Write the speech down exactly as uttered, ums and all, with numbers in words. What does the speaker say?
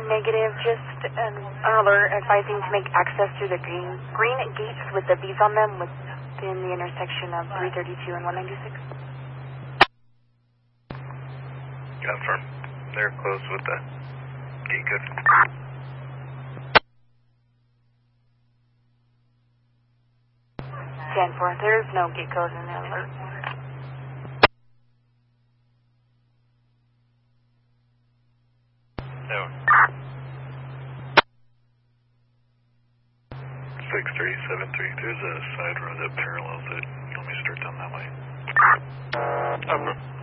Negative, just an alert advising to make access through the green green gates with the B's on them within the intersection of three thirty-two and one ninety-six. Confirm. They're close with the gate code. ten four, there is no gate code in the alert. No. six three seven three, there's a side road that parallels it. You want me to start down that way? Over.